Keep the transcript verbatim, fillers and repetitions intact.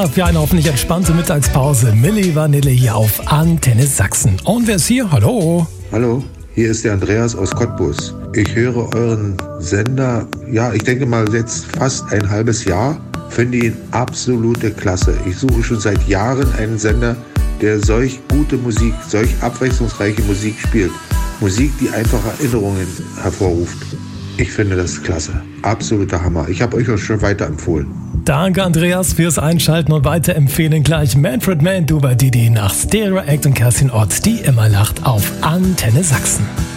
Für eine hoffentlich entspannte Mittagspause. Milli Vanilli hier auf Antenne Sachsen. Und wer ist hier? Hallo. Hallo, hier ist der Andreas aus Cottbus. Ich höre euren Sender, ja, ich denke mal jetzt fast ein halbes Jahr. Finde ihn absolute Klasse. Ich suche schon seit Jahren einen Sender, der solch gute Musik, solch abwechslungsreiche Musik spielt. Musik, die einfach Erinnerungen hervorruft. Ich finde das klasse. Absoluter Hammer. Ich habe euch auch schon weiterempfohlen. Danke, Andreas, fürs Einschalten und weiterempfehlen gleich Manfred Mann, Duba Didi nach Stereo Act und Kerstin Ott, die immer lacht auf Antenne Sachsen.